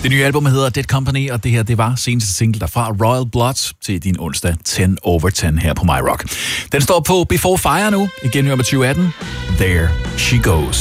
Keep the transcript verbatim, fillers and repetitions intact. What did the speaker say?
Det nye album hedder Dead Company, og det her, det var seneste single derfra, Royal Blood, til din onsdag ti over ti her på My Rock. Den står på Before Fire nu, igen nummer tyve atten. There She Goes.